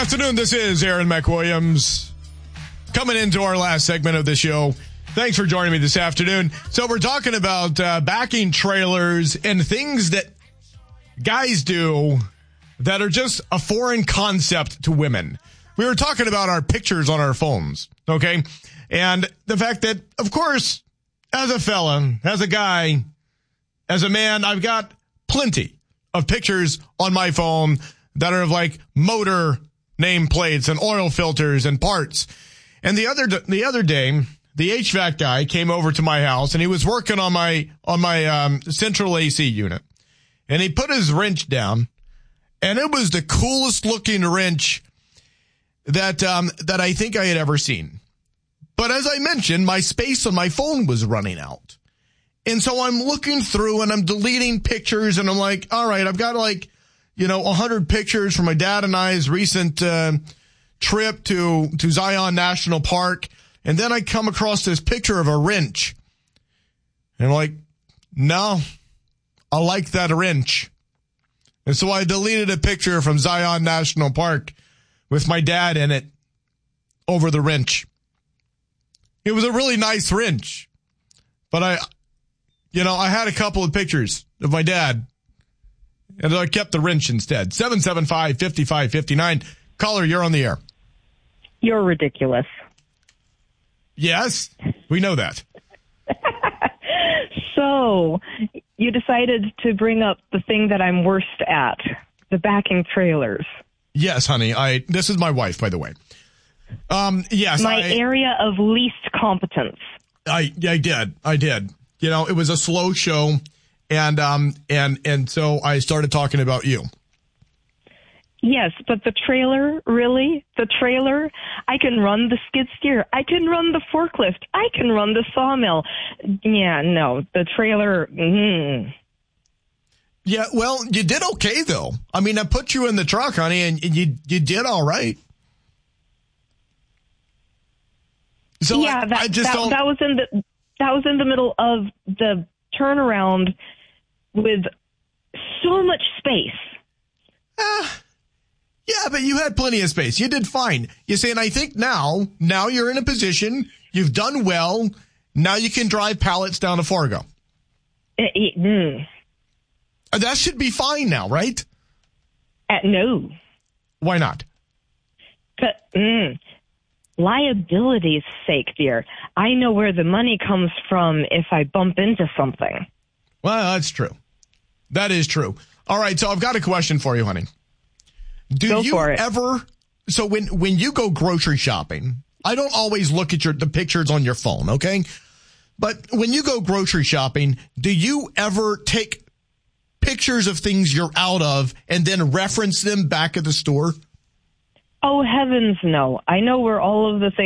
afternoon. This is Aaron McWilliams coming into our last segment of the show. Thanks for joining me this afternoon. So we're talking about backing trailers and things that guys do that are just a foreign concept to women. We were talking about our pictures on our phones, okay? And the fact that, of course, as a fella, as a guy, as a man, I've got plenty of pictures on my phone that are of like motor nameplates and oil filters and parts. And the other day, the HVAC guy came over to my house and he was working on my central AC unit. And he put his wrench down, and it was the coolest looking wrench that I think I had ever seen. But as I mentioned, my space on my phone was running out. And so I'm looking through and I'm deleting pictures, and I'm like, all right, I've got 100 pictures from my dad and I's recent trip to Zion National Park. And then I come across this picture of a wrench. And I'm like, no, I like that wrench. And so I deleted a picture from Zion National Park with my dad in it over the wrench. It was a really nice wrench. But I had a couple of pictures of my dad. And I kept the wrench instead. 775-5559. Caller, you're on the air. You're ridiculous. Yes, we know that. So, you decided to bring up the thing that I'm worst at, the backing trailers. Yes, honey. This is my wife, by the way. Yes. My area of least competence. I did. It was a slow show. And so I started talking about you. Yes, but the trailer, really? The trailer? I can run the skid steer. I can run the forklift. I can run the sawmill. Yeah, no, the trailer, Yeah, well, you did okay, though. I mean, I put you in the truck, honey, and you did all right. So yeah, that was in the middle of the turnaround with so much space. Yeah, but you had plenty of space. You did fine. You see, and I think now you're in a position, you've done well. Now you can drive pallets down to Fargo. That should be fine now, right? No. Why not? Liability's sake, dear. I know where the money comes from if I bump into something. Well, that's true. That is true. All right, so I've got a question for you, honey. Do you ever, so when you go grocery shopping, I don't always look at the pictures on your phone, okay? But when you go grocery shopping, do you ever take pictures of things you're out of and then reference them back at the store? Oh, heavens, no. I know where all of the things